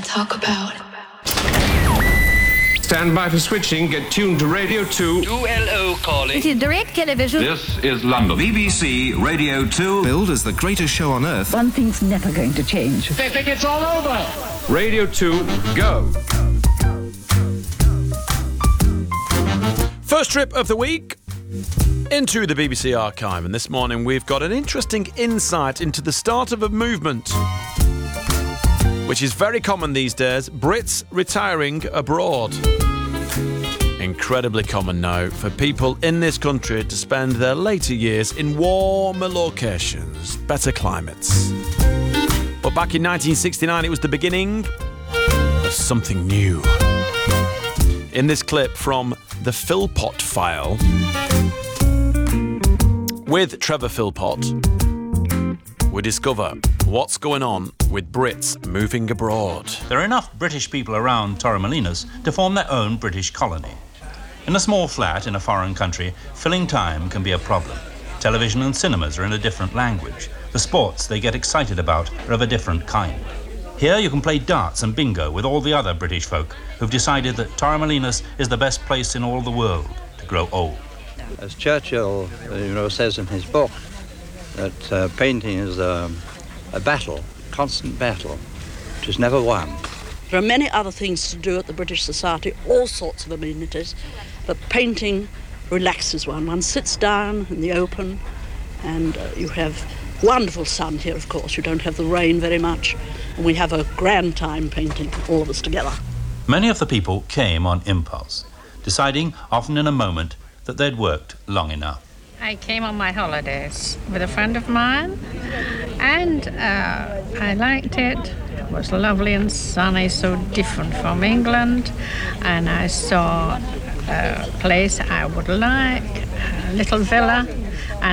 talk about. Stand by for switching. Get tuned to Radio 2. 2LO calling. It is direct television. This is London. BBC Radio 2. Billed as the greatest show on earth. One thing's never going to change. They think it's all over. Radio 2, go. First trip of the week into the BBC archive, and this morning we've got an interesting insight into the start of a movement which is very common these days: Brits retiring abroad. Incredibly common now for people in this country to spend their later years in warmer locations, better climates. But back in 1969 it was the beginning of something new. In this clip from The Philpott File with Trevor Philpott, we discover what's going on with Brits moving abroad. There are enough British people around Torremolinos to form their own British colony. In a small flat in a foreign country, filling time can be a problem. Television and cinemas are in a different language. The sports they get excited about are of a different kind. Here you can play darts and bingo with all the other British folk who've decided that Torremolinos is the best place in all the world to grow old. As Churchill, says in his book, that painting is a battle, constant battle, which is never won. There are many other things to do at the British Society, all sorts of amenities, but painting relaxes one. One sits down in the open, and you have wonderful sun here, of course. You don't have the rain very much, and we have a grand time painting, all of us together. Many of the people came on impulse, deciding, often in a moment, that they'd worked long enough. I came on my holidays with a friend of mine, and I liked it. It was lovely and sunny, so different from England, and I saw a place I would like, a little villa,